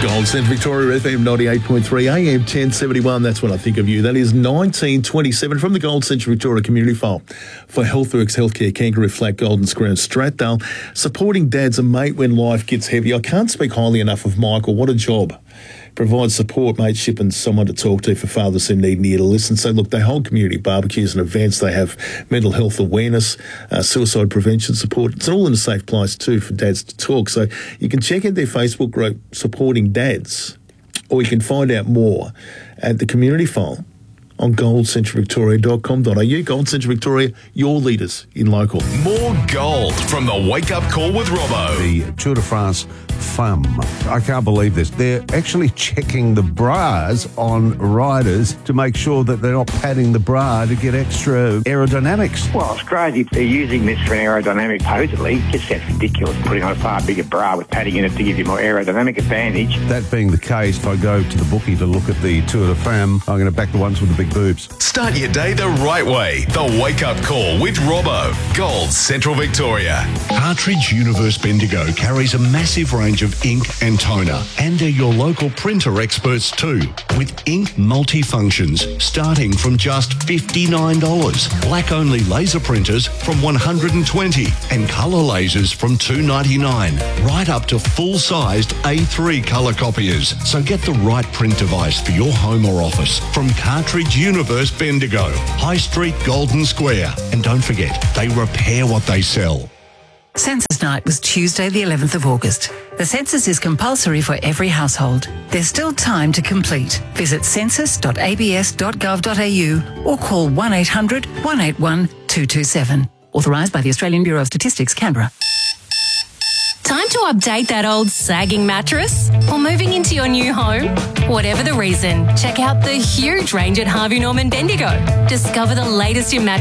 Gold Centre Victoria, FM 98.3, AM 1071. That's when I think of you. That is 1927 from the Gold Centre Victoria Community File for Healthworks Healthcare, Kangaroo Flat, Golden Square and Stratdale. Supporting dad's a mate when life gets heavy. I can't speak highly enough of Michael. What a job. Provides support, mateship and someone to talk to for fathers in need and ear to listen. So, look, they hold community barbecues and events. They have mental health awareness, suicide prevention support. It's all in a safe place too for dads to talk. So you can check out their Facebook group, Supporting Dads, or you can find out more at the community file on goldcentralvictoria.com.au. Gold Centre Victoria, your leaders in local. More gold from the Wake Up Call with Robbo. The Tour de France Femme. I can't believe this. They're actually checking the bras on riders to make sure that they're not padding the bra to get extra aerodynamics. Well, it's crazy. They're using this for an aerodynamic, supposedly. It just sounds ridiculous, putting on a far bigger bra with padding in it to give you more aerodynamic advantage. That being the case, if I go to the bookie to look at the Tour de Femme, I'm going to back the ones with the big boobs. Start your day the right way. The Wake Up Call with Robbo. Gold Central Victoria. Cartridge Universe Bendigo carries a massive range of ink and toner, and they're your local printer experts too, with ink multifunctions starting from just $59, black only laser printers from $120, and colour lasers from $299, right up to full-sized A3 colour copiers. So get the right print device for your home or office from Cartridge Universe Bendigo, High Street, Golden Square. And don't forget, they repair what they sell. Census night was Tuesday the 11th of August. The census is compulsory for every household. There's still time to complete. Visit census.abs.gov.au or call 1800 181 227. Authorised by the Australian Bureau of Statistics, Canberra. Time to update that old sagging mattress? Or moving into your new home? Whatever the reason, check out the huge range at Harvey Norman Bendigo. Discover the latest in mattresses